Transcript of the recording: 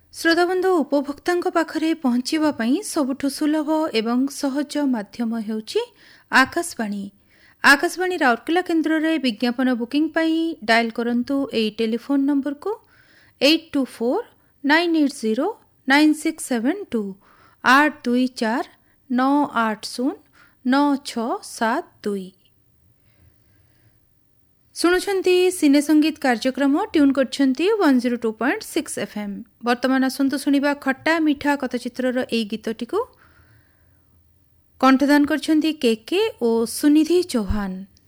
ଶ୍ରୋତାବନ୍ଧୁ ଉପଭୋକ୍ତାଙ୍କ ପାଖରେ ପହଞ୍ଚିବା ପାଇଁ ସବୁଠୁ ସୁଲଭ ଏବଂ ସହଜ ମାଧ୍ୟମ ହେଉଛି ଆକାଶବାଣୀ। ଆକାଶବାଣୀ ରାଉରକେଲା କେନ୍ଦ୍ରରେ ବିଜ୍ଞାପନ ବୁକିଂ ପାଇଁ ଡାଏଲ୍ କରନ୍ତୁ ଏହି ଟେଲିଫୋନ୍ ନମ୍ବରକୁ 8249809672 8249809672। ଶୁଣୁଛନ୍ତି ସିନେ ସଙ୍ଗୀତ କାର୍ଯ୍ୟକ୍ରମ ଟ୍ୟୁନ୍ କରିଛନ୍ତି 102.6 FM। ବର୍ତ୍ତମାନ ଆସନ୍ତୁ ଶୁଣିବା ଖଟା ମିଠା କଥାଚିତ୍ରର ଏହି ଗୀତଟିକୁ କଣ୍ଠଦାନ କରିଛନ୍ତି କେ ଓ ସୁନିଧି ଚୌହାନ।